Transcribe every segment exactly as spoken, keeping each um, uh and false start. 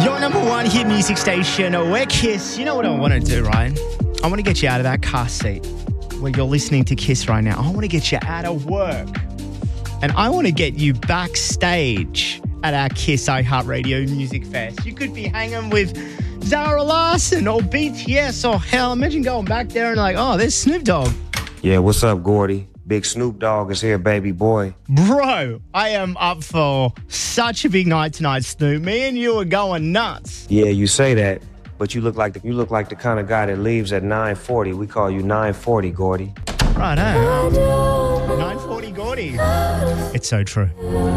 Your number one hit music station, we're Kiss. You know what I want to do, right? I want to get you out of that car seat where you're listening to Kiss right now. I want to get you out of work. And I want to get you backstage at our Kiss iHeartRadio Music Fest. You could be hanging with Zara Larsson or B T S or hell, imagine going back there and like, oh, there's Snoop Dogg. Yeah, what's up, Gordy? Big Snoop Dogg is here, baby boy. Bro, I am up for such a big night tonight, Snoop. Me and you are going nuts. Yeah, you say that, but you look like the, you look like the kind of guy that leaves at nine forty. We call you nine forty, Gordy. Right, eh? nine forty Gordy. It's so true.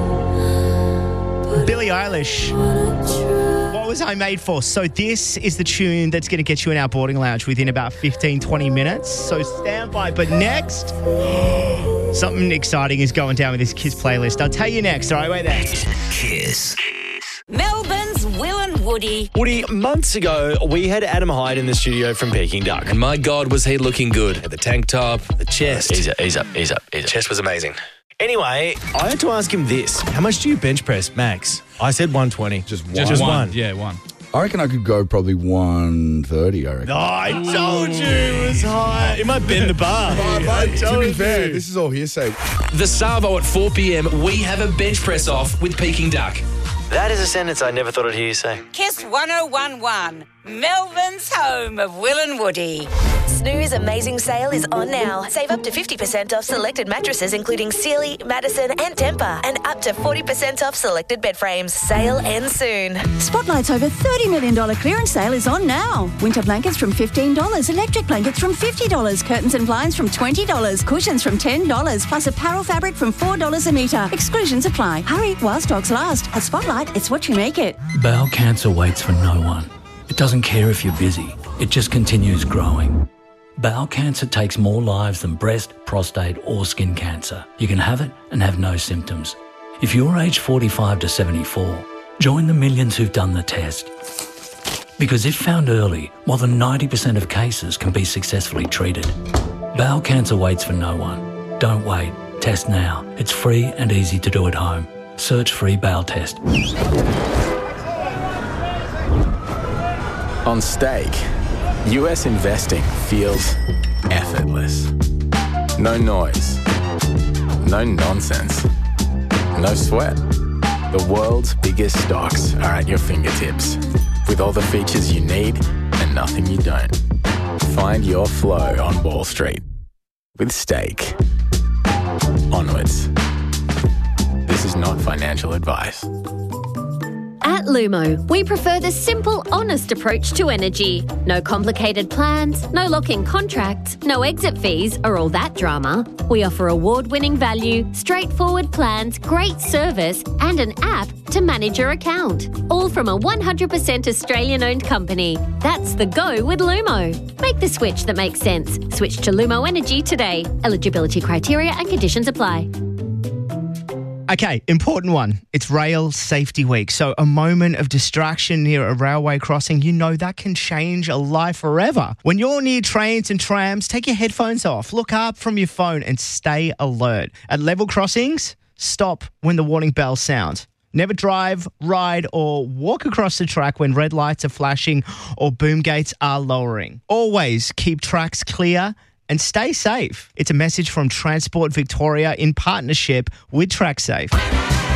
Billie Eilish. What was I made for? So this is the tune that's going to get you in our boarding lounge within about fifteen, twenty minutes. So stand by. But next, something exciting is going down with this Kiss playlist. I'll tell you next. All right, wait there. Kiss. Melbourne's Will and Woody. Woody, months ago, we had Adam Hyde in the studio from Peking Duck. And my God, was he looking good. The tank top, the chest. Ease up, ease up, ease up, ease up. Chest was amazing. Anyway, I had to ask him this. How much do you bench press, max? I said one twenty. Just one. Just one. Yeah, one. I reckon I could go probably one thirty, I reckon. Oh, I told you it was high. It might bend the bar. But, I but, to told be fair, you. this is all hearsay. The Savo at four p.m, we have a bench press off with Peking Duck. That is a sentence I never thought I'd hear you say. Kiss one oh one one. Melbourne's home of Will and Woody. Snooze Amazing Sale is on now. Save up to fifty percent off selected mattresses including Sealy, Madison and Tempur, and up to forty percent off selected bed frames. Sale ends soon. Spotlight's over thirty million dollars clearance sale is on now. Winter blankets from fifteen dollars, electric blankets from fifty dollars, curtains and blinds from twenty dollars, cushions from ten dollars, plus apparel fabric from four dollars a metre. Exclusions apply. Hurry while stocks last. At Spotlight, it's what you make it. Bowel cancer waits for no one. It doesn't care if you're busy. It just continues growing. Bowel cancer takes more lives than breast, prostate or skin cancer. You can have it and have no symptoms. If you're aged forty-five to seventy-four, join the millions who've done the test. Because if found early, more than ninety percent of cases can be successfully treated. Bowel cancer waits for no one. Don't wait. Test now. It's free and easy to do at home. Search free bowel test. On Stake, U S investing feels effortless. No noise, no nonsense, no sweat. The world's biggest stocks are at your fingertips, with all the features you need and nothing you don't. Find your flow on Wall Street with Stake. Onwards. This is not financial advice. At Lumo, we prefer the simple, honest approach to energy. No complicated plans, no lock-in contracts, no exit fees or all that drama. We offer award-winning value, straightforward plans, great service and an app to manage your account. All from a one hundred percent Australian-owned company. That's the go with Lumo. Make the switch that makes sense. Switch to Lumo Energy today. Eligibility criteria and conditions apply. Okay, important one. It's Rail Safety Week. So a moment of distraction near a railway crossing, you know that can change a life forever. When you're near trains and trams, take your headphones off, look up from your phone and stay alert. At level crossings, stop when the warning bells sound. Never drive, ride or walk across the track when red lights are flashing or boom gates are lowering. Always keep tracks clear and stay safe. It's a message from Transport Victoria in partnership with TrackSafe.